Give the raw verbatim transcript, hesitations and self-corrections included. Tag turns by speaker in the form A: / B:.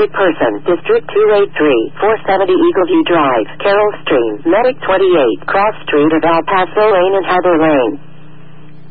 A: Wanted person. District two eighty-three, four seventy Eagleview Drive, Carroll Stream, Medic twenty-eight, Cross Street of El Paso Lane and Heather Lane.